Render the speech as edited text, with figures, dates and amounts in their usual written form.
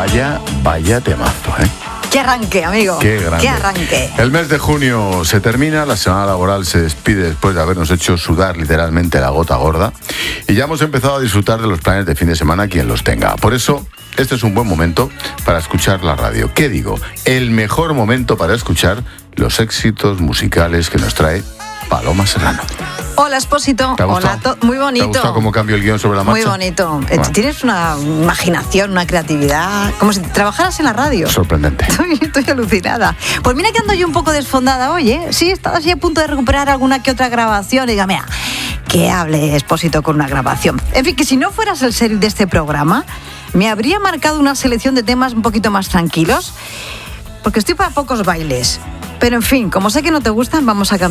Vaya temazo, ¿eh? ¡Qué arranque, amigo! ¡Qué grande! ¡Qué arranque! El mes de junio se termina, la semana laboral se despide después de habernos hecho sudar literalmente la gota gorda y ya hemos empezado a disfrutar de los planes de fin de semana quien los tenga. Por eso, este es un buen momento para escuchar la radio. ¿Qué digo? El mejor momento para escuchar los éxitos musicales que nos trae Paloma Serrano. Hola, Expósito. Hola, muy bonito. ¿Te ha gustado cómo cambio el guión sobre la marcha? Muy bonito. Tienes una imaginación, una creatividad, como si trabajaras en la radio. Sorprendente. Estoy alucinada. Pues mira que ando yo un poco desfondada hoy, ¿eh? Sí, estaba así a punto de recuperar alguna que otra grabación. Y diga, mira, que hable Expósito con una grabación. En fin, que si no fueras el ser de este programa, me habría marcado una selección de temas un poquito más tranquilos, porque estoy para pocos bailes. Pero en fin, como sé que no te gustan, vamos a cambiar.